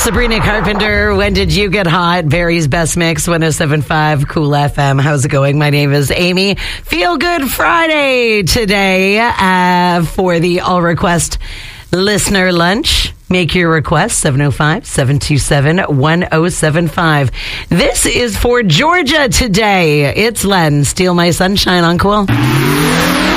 Sabrina Carpenter, When Did You Get Hot? Barry's Best Mix, 107.5 Cool FM. How's it going? My name is Amy. Feel Good Friday today for the All Request Listener Lunch. Make your request, 705-727-1075. This is for Georgia today. It's Len. Steal My Sunshine on Cool.